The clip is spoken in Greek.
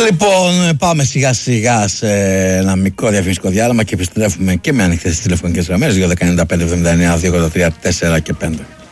Λοιπόν, πάμε σιγά σιγά σε ένα μικρό διαφημιστικό διάλειμμα και επιστρέφουμε και με ανοιχτές τηλεφωνικές γραμμές 219-579-283-4 και 5.